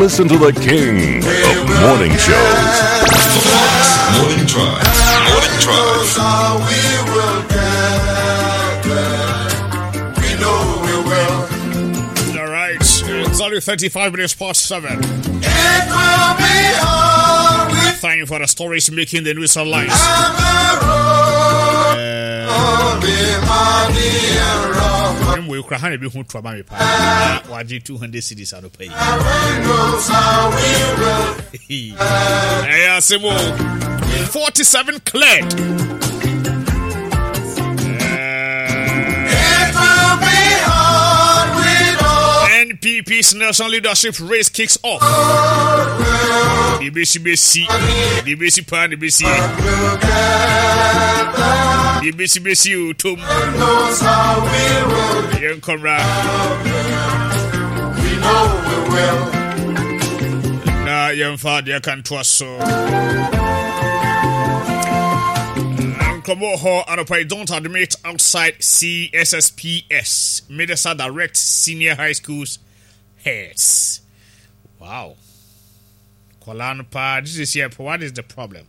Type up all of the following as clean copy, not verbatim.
Listen to the king of morning shows. Morning Drive. Morning Drive. We will get there. We know we will. All right. It's only 35 minutes past 7. It will be hard. Thank you for the stories making the news online. We will cry be who trouble me. Waji 200 cities out of pay. Hey, Simo 47 cleared. NPP's national leadership race kicks off. The BC, Utum. Young comrade. We know we will. Now, young father can trust so. Come on, and I don't admit outside CSSPS, Medesa Direct Senior High Schools heads. Wow. Kolanpa, this is here. What is the problem?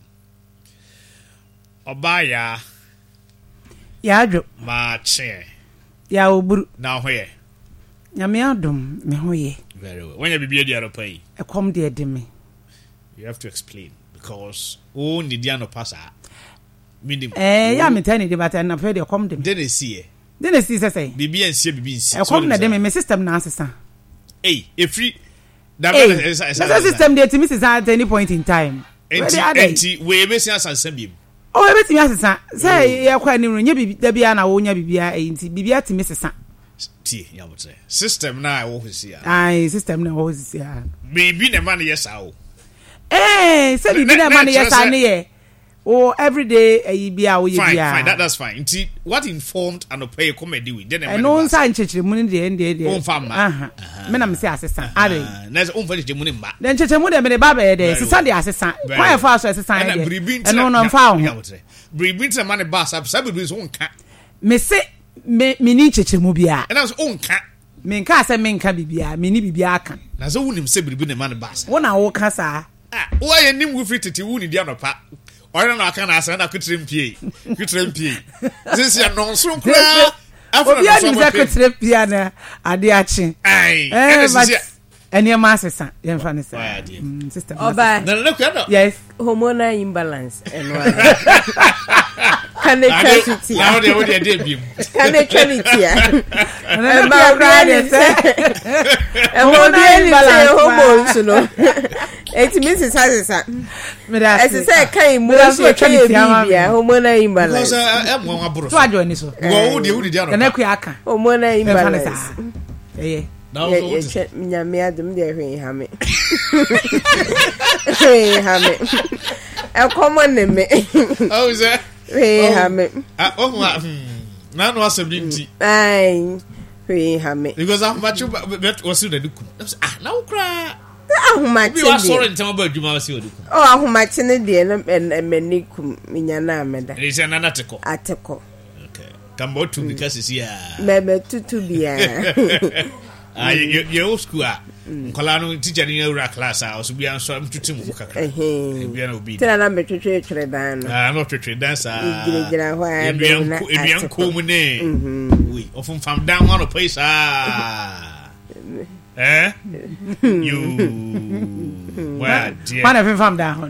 Obaya. Yadro. Mache. Ya oburu. Now where? Nyame adom me hoye. Very well. When you be the other pay. E kom de me. You have to explain because only the ano passa. Ya me tell you but na pay de kom de me. Then see. Then see say. Bibi and see bibi. E kom na de me system na asesa. Hey, if free that system there to me at any point in time. Enti we be see asansan bim. Oh, everything asesa. Say ya kwa ni nya bibi da bia na wo nya bibia enti bibia ti me sesa. Ti ya mo say. System na wo hisia. Ai, system na wo hisia. Bibi na man yes awo. Say bibi na man yes ane ye. Oh, every day bia wo ye bia. Fine, that's fine. Enti what informed and pay comedy with then e no nsa nchechire mu ne de. On fama. Me na me say asesa. Are. Na on fa nchechire mu ne mba. Den nchechire mu de me ba be de. Sesa de asesa. Why for so asesa de. E no no fa ho. Bribi nti man ba sa bibi so nka. Me say me ni nchechire mu bia. E na so nka. Me nka say me nka bibia, me ni bibia aka. Na so wunim say bribi ne man ba sa. Wo na wo ka sa. Wo ye nim wu free tete wu ni dia no pa. Oya na aka na asa na kutrempie. This ya non so kra. Obi ani za kutrempie na ade achi. Ai. Eni ma asesa, ye mfa ne say. System. Oba. No. Yes. Hormonal imbalance. Can they trust it? Now they would debut. Can they trust it? And my brother say, hormonal imbalance. Hormones, you know. It means it's as I say, can you hormonal imbalance? So I join this. Go, the hormonal imbalance. Yeah. Now, me adam there, Hammy. I'll come on me. Oh, is that? Hammy. Now, no possibility. Aye, Hammy. Because I'm much was soon a look. Now, cry. Oh, my sorry, tell about you, Marcy. Oh, my tenant, and Menicum, Minyana, madam. It's an article. Article. Okay. Come out to because it's here. Maybe to be your school. Colano teacher in your class. I was be answer to Tim. Tell them to church. I'm not a trade dancer. If we often found down on a place. Eh? You. Well, dear. Man, I've found down.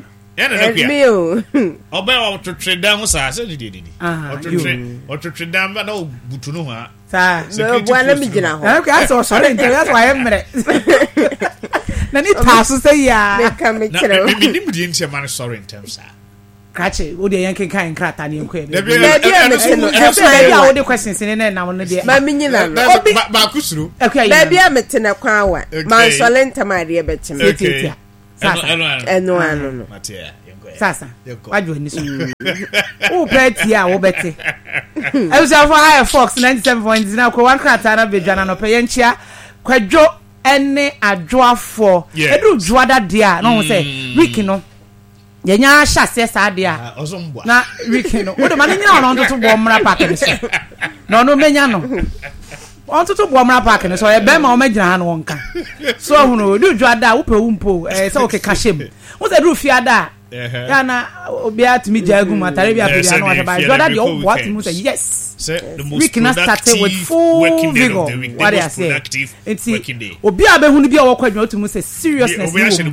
About to trade down, sir. Or to trade down, but no, Butuno. So, let me get out. Okay, so sorry. That's why I'm ready. Then it passes a year. Come in. Didn't man sorry in terms, sir. Catch it. Would the Yankee kind crack and you quit? There be all the questions in there now on the day. My minion, Bakusru. Okay, maybe I'm a tenor crown. My solenta, my dear Betty. And no, I don't know. Sasa, why do you need? Oh, Betty, I Betty. I was a fire Fox 97 points now. One cratana be Janano Payentia, Quadro, any a draw for. I do draw that dear. No, say, Ricky. Yenya shase sadia na weekend no wo de mane nya no to bo mra pack ni so no menya no on to Bomra Park and so a bema or Major Wonka. So, no, do Jada, Wumpo, so okay, Kashim. What's the roof yada? Yana, Obia to me, Jaguma, Tarabia, Jada, what you say, yes. We cannot start with full vigor. What I say, it's Obia, who be our quite to say seriousness.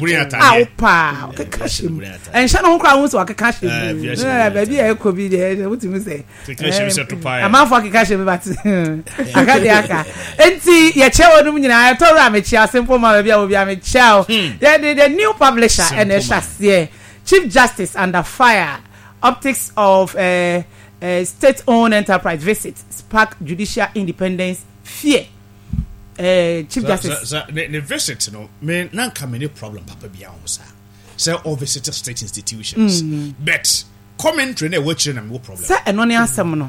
Pa, Kashim, and Shannon Crowns or Kashim. Baby, I could be there. What you say? I'm out for Kashim, but I got the Aka. And see, your child, I told Ramicha, simple Mavia will be a child. The new publisher and the Chassier, Chief Justice under fire, optics of state-owned enterprise visit, spark judicial independence, fear. Chief Justice. The visit, you know, may not come any problem, Papa Bianca. So, all visitor state institutions. But commentary, they're watching them, no problem. Sir, and only answer, no.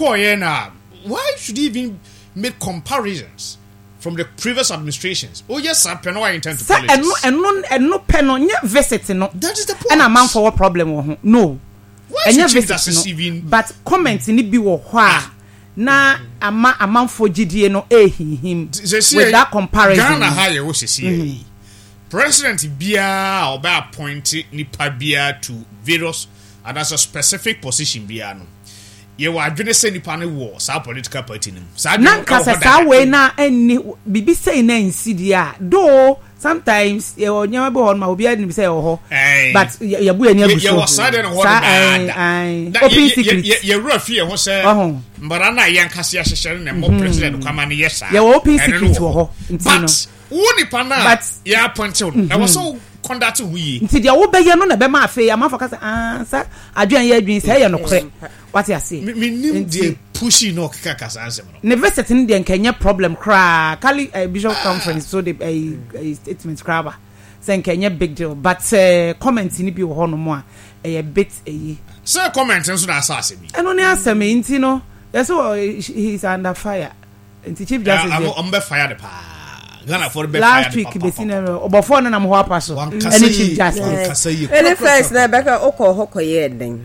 Why should he even make comparisons from the previous administrations? Oh, yes, sir, Peno, I intend to politics. And no pen on your visit, no. That is the point. And a man for what problem? No. Why should Chief Justice even? But comments in it be why na a man for GDA no him with that comparison. Ghana higher was see. President Bia or by appointed Nipa Bia to various and as a specific position Bia no. You were doing the Nipa war, sa political party name. Nanka sa way na any bibi say na in CDA. Though sometimes you never on my obi and say oh, but you bu any abuso. You was sadden on what open secret. You rough here was say. But ana yankasi ahyehyere na mo president come an yes sir. You open secret ho. But woni pa na. But ya point you. That was so conduct who yi. Nti dia wo be ye no na be ma afa ya ma focus sir adwen ye adwen say ye no kore. What you say? Me the pushy no kaka answer no. University in the Kenya problem cra. Kali Bishop conference so the a statement craba. Say Kenya big deal but comments ni bi wo ho no mo a bit Sir comment nso na asase bi. And only answer me nti no. So he's under fire. Nti Chief Justice. I'm be fire the pa. Ghana for be last week be seen obofo na mo ho apaso. Any Chief Justice. Any first na beka okoye den.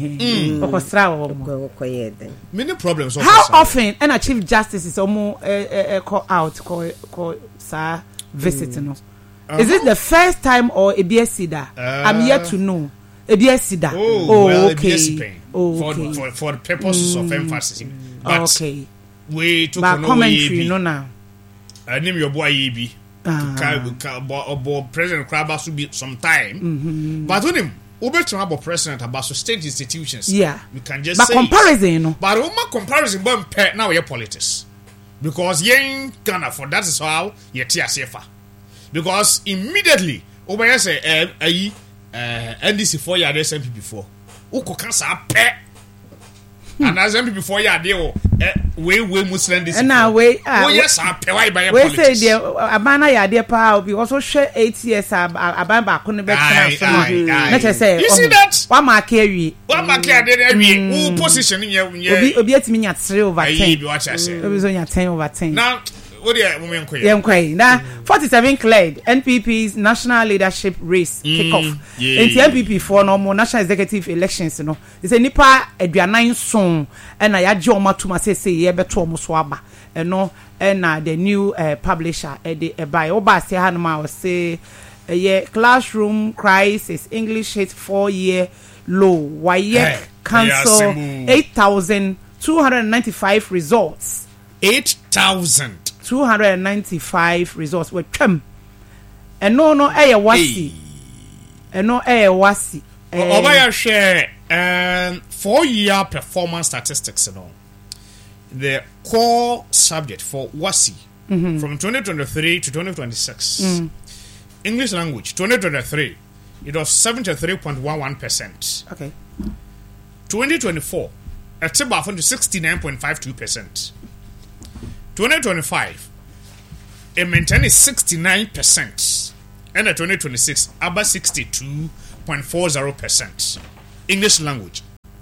Okostrawo. Many problems. How often and Chief Justice is almost call out call sir visit no. Is it the first time or a BSc da? I'm yet to know. A BSc da. Oh, okay. For the purposes of emphasis. But okay. We took a commentary no now. Name your boy EB. President Krabas will be some time. But when him about president about state institutions. Yeah. We can just but say comparison, you know. But comparison but now your politics. Because you ain't Ghana for that is how you tear safer. Because immediately over say NDC 4 year SMP before. Uko cancer pet. And as MP before you deal way Muslim this. And now way yes, I pay why by we say the abana ya de pa we also share 8 years aban ba ko ne be kana. Let us say you see that one mark here who position in your obi atimi nya 3 over 10 obi so nya 10 over 10 now what now 47 cleared NPP's national leadership race kick off. And the NPP for no more national executive elections, you know. It's a nipa eduanan song and I add your matuma say ye beto muswaba and no and the new publisher by Oba say Hanma was say a classroom crisis English hit 4-year low. Why cancel 8,295 results. 8,295 results were trim. And no wasi. And no wasi. Obaya share 4-year performance statistics and all. The core subject for WASI from 2023 to 2026. English language 2023 it was 73.11%. Okay. 2024 it's about 69.52%. 2025 it maintained 69%. And at 2026 about 62.40%. English language.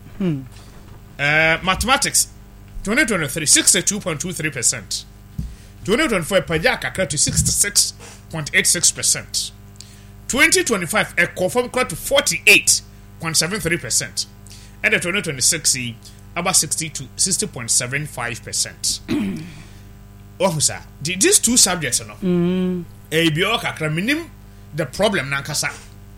Mathematics 2023 62.23%. 2024 pajaka to 66.86%. 2025 a confirm to 48.73%. And the 2026 about 60.75%. oh sir, these two subjects no. Ebio kakra minim the problem nankasa.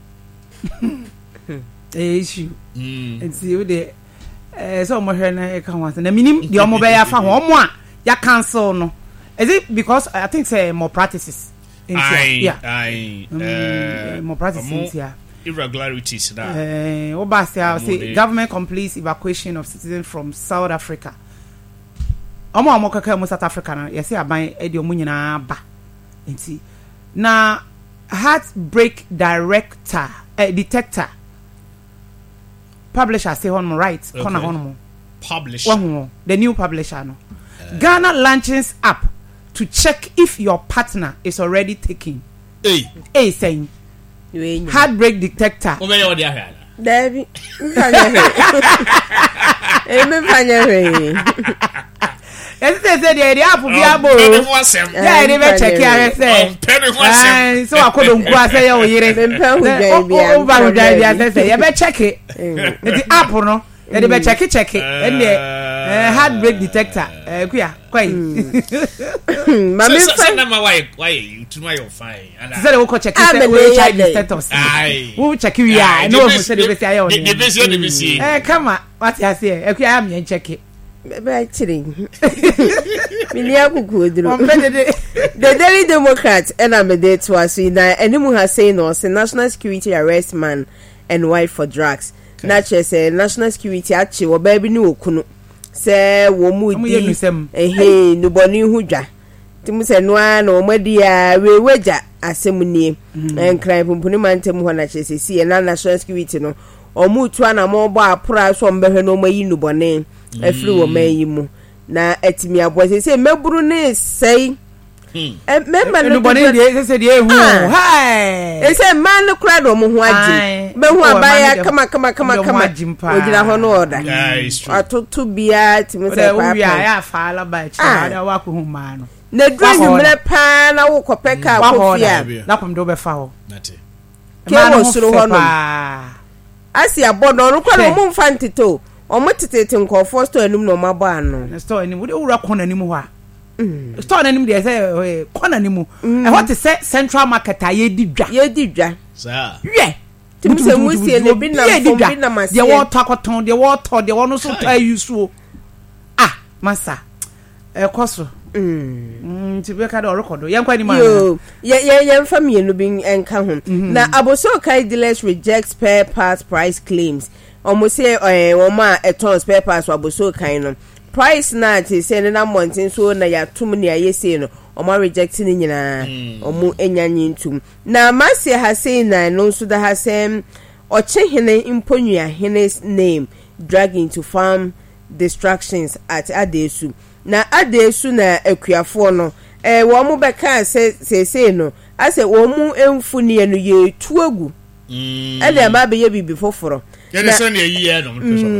Issue. And see you there. So much na can want na minim the omo be ya fa ho omo a ya cancel no. Is it because I think say more practices in here? Yeah. More practices here. Irregularities that. I say government completes evacuation of citizens from South Africa. Omo kaka mo South Africa na yes aban e de omo nyina ba. Enti na heartbreak detector publisher say on right corner on publisher the new publisher no Ghana launches app to check if your partner is already taking saying heartbreak detector David Yes, they said the app will be able. Yeah, they will check here. So I couldn't go say, oh, you check it. The app, no, they will check it. And the heartbreak detector. Quite. Mammy, why you to my fine? And I said, we'll check it. Status. We'll check you. I know who said it. Come on, what you say? Okay, I'm going to check it. The Daily Democrat and I'm a date was in anyone has saying no say national security arrest man and wife for drugs. Naturally say national security actually or baby no kunu say wo mu di no boni hu dwa timu say no na o madia we weja asem nie en cry pumpuni mantem ho na chese si na national security no o mu tu ana mo bo apra so mbehwe no mayi no boni efri wo mayi mu na etimi aboze say meburu ne say member no boni dey say dey hu hi say man no kra do mo ho agi be hu abaya kama ogira ho no order atoto bia timi say pa ya fa ala ba chi da wa ko hu ma no na dru mre pa na wo kopeka kofia na kom do be fa ho nati ke wo suru ho no asi abodo no kwa no mo mfa ntito o mo titete nkofo store anum no mabo ano store anum wo de wura kona anim ho a store anum de say kona anim e what is central market aye di dwa sir tim se musie ne bi na fom bi na masie de water koton de water de wono so ta yusu masa koso tibe ka do record yen kwani ma yen family no bin enka ho na aboso kai dealers reject spare parts price claims almost say woma eton spare parts aboso kai no price na ti say na montin so na ya tum ne aye say no oma reject ni nyina omu enyanyi ntum na masie ha say na no so da ha sem ochehene imponua hene's name drag into farm distractions at Adesu na Adesu na akuafo no wo mu beka se no ase wo mu emfuni enu ye tuagu ele ma be ye bibi foforo na so na yi ya no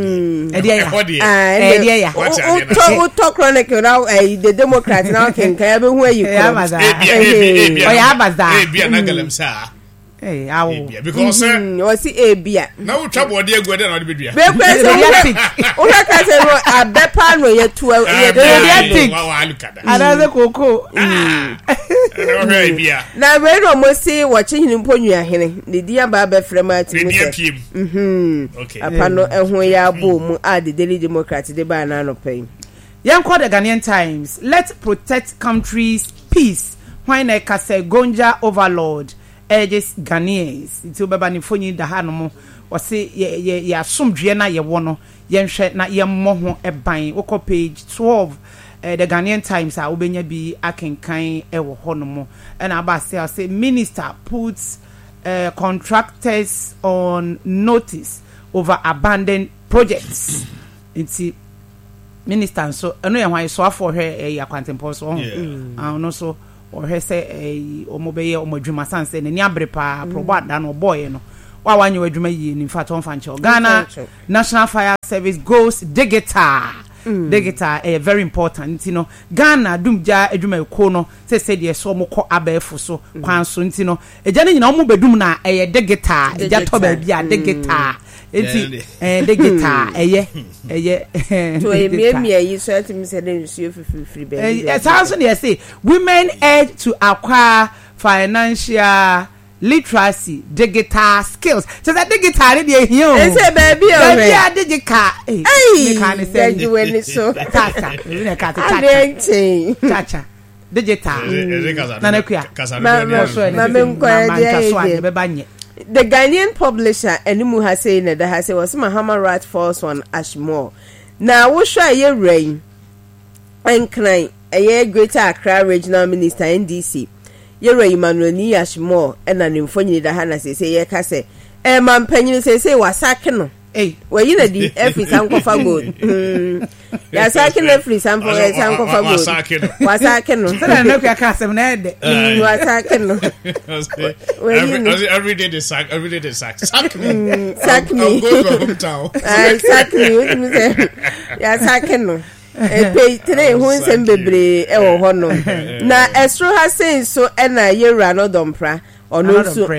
ede ya o to chronic now the Democrat now can ka be hu ayi ko o ya baza bia na galamsa awo because o si ebia na wo twabo de agu de na de bedua be kwese o ka se no abepa no ye tu ye de adaze koko na we no mo si wo chihini mponua hene de dia ba be frema ti mo se okay apano ehun ya bo mu the Daily Democrat de ba na no pay yan call the Ghanaian Times. Let's protect country's peace when I say Gonja overlord urges Ghanaians into baba ni fonyi da ha no mo o se ye asomdwe na ye wo no ye nhwe na ye mmɔ ho eban woko page 12 the Ghanaian Times a obenya bi akenkan ewo ho no mo na aba say minister puts contractors on notice over abandoned projects. It's minister so eno ye hwan so afọ hwe ya kwantempo so no so or he say omobeye omodwuma sanse ne niabre pa probada no boy no wa wanyo adwuma yi in fact on fanche Ghana National Fire Service goes digital very important you know Ghana dumja adwuma ko no say de so mokọ abefo so kwan so ntino eja ne nyina omo bedum na digital eja to ba bia digital enti digital eye to me you so to me say dem you free baby it sounds they say women urge to acquire financial literacy digital skills so that digital dey here o say baby o baby digital me can say you when so tata we chacha digital na na kuya the Ghanaian publisher Enimu has said that has said was Muhammad Right Falls on Ashmore now wo hwa ye rain and cry a Greater Accra Regional Minister NDC Yere Emmanuel ni Ashmore and an infoni da hana say ye ka say e man panyin say wasake no well you know the every sample for good ya sake no every sample sample for good wasake no so na ku aka asem na ede wasake no every day they sack sack me I'm going to hometown exactly what me say ya sake no pay today hun sem bebre e wo ho no na Estro has say so na yera no dompra onunsu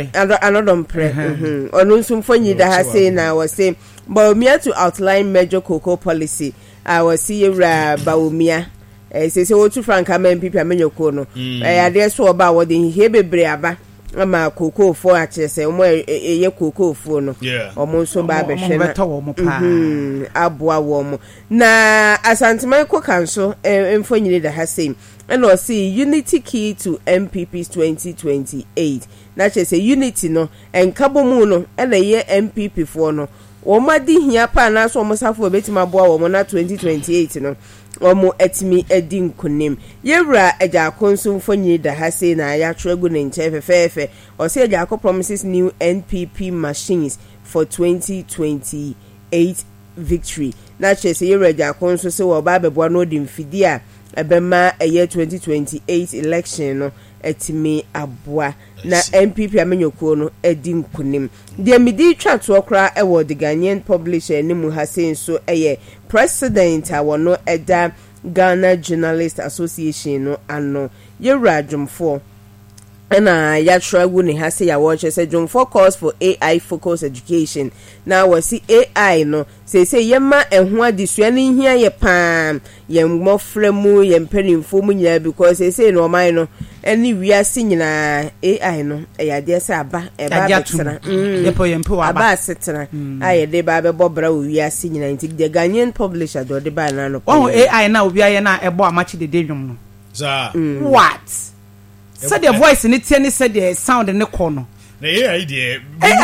fonyi da ha say na was say Baumia to outline major cocoa policy I was see Baumia say what to frank MPP amenyoko no ade so oba what dey he bebre aba ama cocoa for achese omo ye cocoa for no omo so ba be hwe na aboa wo mo na asanteman ko kanso emfonyire da ha say and or see unity key to MPP's 2028 na che say unity no enkabo mu no na ye MPP for no o ma di hia pa na so mo safo betima boa wo mo na 2028 no omo etimi edin kunim yewra eja konsum fonyi da ha say na ya tregu ne nche fefefe o say eja promises new NPP machines for 2028 victory na che say yewra eja konsum say wo ba beboa no di mfidi a ebema eye 2028 election no etimi aboa na MPP amenyoko no edin kunim de midi twa to okra e wo the Ghanaian publisher ni mu hasen so eye president awono eda Ghana Journalist Association no ano yewra dwomfo na ya tragu ne ha say ya watch say dwomfo calls for AI focused education na we see AI no say yema ehun adesua ne hia ye pam ye mofremu ye mpanimfo mu nyina because say no man no any wiase nyina AI no ya de say aba e ba betena yempo aba setena aye de ba be bobra wiase nyina nti the Ghanaian publisher do de ba na no AI na obi aye na ebo amachi de dwom no za what said the voice in it any said the sound in the corner na AI dey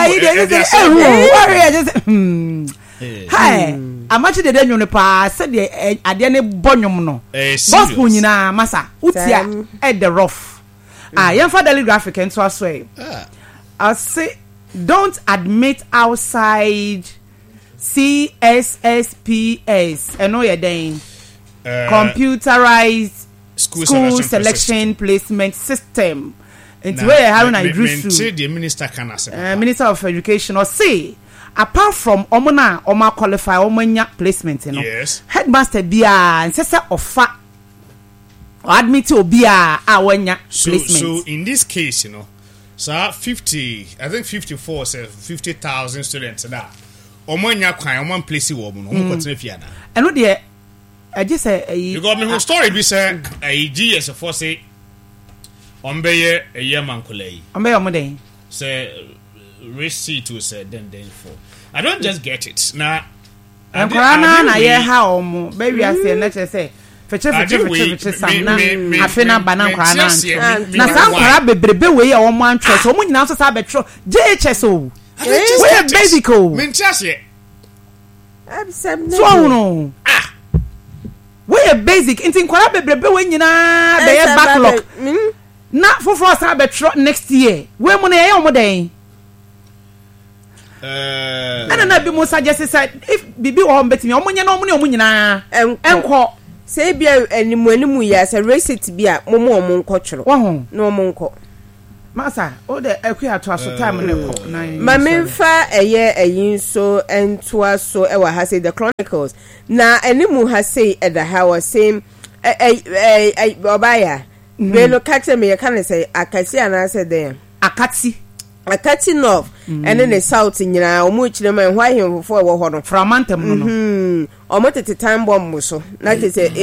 hi amachi de dwom no pa said the ade ne bonwom no gospel nyina masa utia at the rough yemfa daily graphic and so aswe I say don't admit outside CSSPS and know your dang computerized school selection placement system into where Haruna Idrisu the minister can Minister of Education or say apart from omona oma qualify omanya placement you know yes. Headmaster bia and sesa offer or admit obia awanya placement so in this case you know so 54 say 50,000 students that omanya kwan omon place wo no omo continue fiana eno de I just say you got me whole story be say a GS for say ombeye a yeman kolei ombeye omode say receipt to say then for I don't just get it now na ye ha omo be wi ase na che say feche sam na afena bana nkwa na sam kwara bebrebe we ya omo antwe so omo nyina so sa betro JHS o we basic o mentiase so no we basic inti nkwara bebrebe we nyina be ye backlog na for sa betro next year we mo na ye omo den na bi mo suggest say if bibi wo betimi omo nya na omo ne omo nyina enko say bia animu ya say receipt bia momo omo nko tworo wo ho na omo nko masa o de akua to aso time ne ko ma memfa eyin so entoa so e wa ha say the Chronicles na animu ha say e da ha was same obaya be no catch me you can say akasi ana say there akati a cutting off and then the south nyina omo chirema ho ahemfo e wo ho no framantem no omo tete time bomb so na te se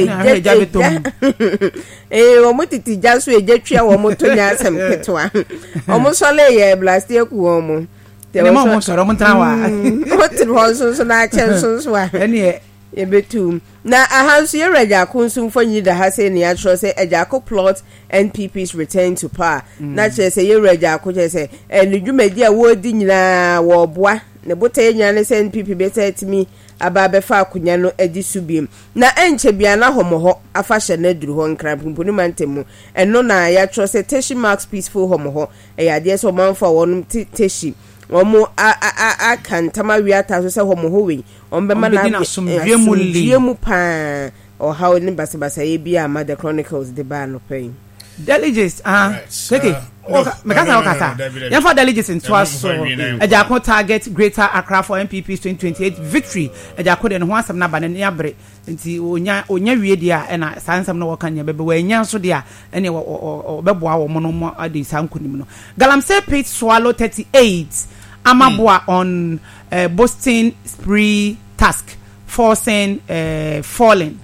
omo tete jaso ejatwa wo mo to nya asem ketwa omo sole ye blast e ku omo te mo soro mo tan wa hotel ho so na chen so wa ene e betum na ahanso ye reja kunsun fanyi da ha say ne atro say ejako plot NPP's return to power na che say ye reja ko che say enu dwumadi a wo di nyina wo boa ne botaye nyina ne say NPP beta timi aba befa akunya no edi subiem na enche bia na homoho afa hye na duru ho nkra pumpu ni mantemu eno na ya tro say Teshi Marks peaceful homoho e ya de so manfa wonum Teshi omo a kantama wiata so se homoho we ombe mana sumdie mu pa o how ni basabasa ye bia ma the Chronicles de ba no pain delegates okay mekasa okasa ya for delegates in twaso ejako target Greater Accra for MPP's 2028 victory ejako de ho asem na ba ne abre nti onya wie dia na sansam no wakanya bebe wa nya so dia ene obeboa wo mo no ade sankunim no Galamsey Pit swallow 38 Amaboa on Boston spree task forcing falling.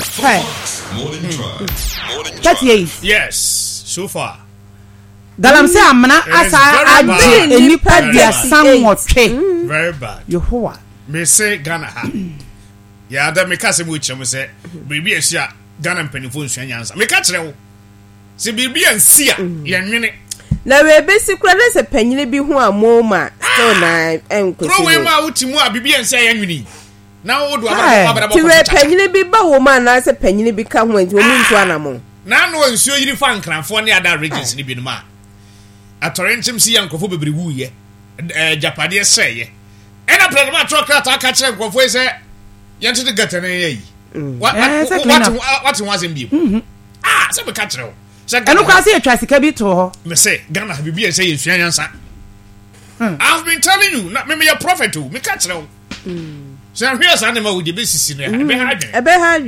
Morning Drive. 38. Yes, so far. Galamsey amana asa adi enipa dia sanwotwe. Very bad. Yehowa. Me say Ghana ha. Ya da me kase mu chem say bibi asia Ghana mpanifo nsuan yansa. Me ka kire wo. Se bibi ansia ye nwene. Na we besi kura na se panyine bi ho amoma so na enkosi. Pro we ma utimu a bibi ansia ye nwene. Na wo do abara ti we panyine bi ba wo ma na se panyine bi ka ho nti wo ntu anamo. Na no nsuo yiri fa nkranfo ne ada regions ni bi no ma. Atorenchim si yankofo bebere wuye. Japade seye. Ena pledma trokrat aka kire nkofo ese yente de gatane yayi. What was in bi? Se be ka kire wo. Eno kwa se etwa sika bi to ho. Me say Ghana bibi say yesuan yansa. I've been telling you, not me a prophet me ka kire wo. So here's animal with the basis in ebe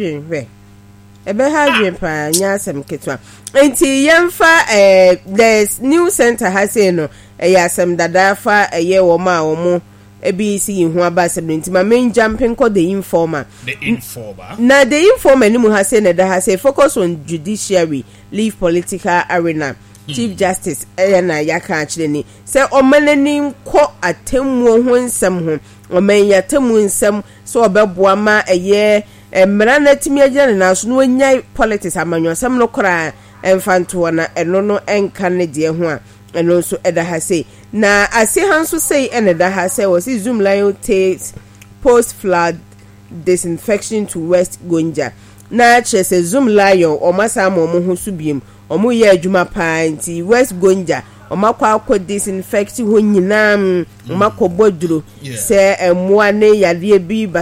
hadwen pa nya asem ketwa enti yemfa there's new center ha say no asem dada fa wo ma wo mo ebi si hu abasem enti ma men jumping call the informer na the informer ni mu ha say na da ha say focus on judiciary leave political arena Chief Justice na yaka akire ni say omanani nko atemmu ho nsem ho omanya temu nsem so obeboa ma mmara na timi agya na so no nya politics amanyosam no kora emfanto na eno no enka ne de ho a eno so eda ha say na ase hanso say ene da ha say was Zoom Lion takes post flood disinfection to West Gonja na chese Zoom Lion o masa mo ho so biem omo ye adwuma pa nti West Gonja omakwa disinfect ho nyinam omakoboduro se emmoa ne yade bi